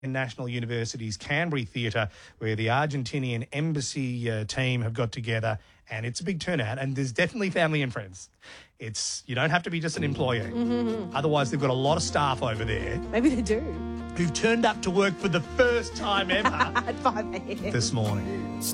National University's Canberra Theatre, where the Argentinian embassy team have got together, and it's a big turnout, and there's definitely family and friends. You don't have to be just an employee. Mm-hmm. Otherwise, they've got a lot of staff over there Maybe they do. who've turned up to work for the first time ever At 5 a.m. this morning.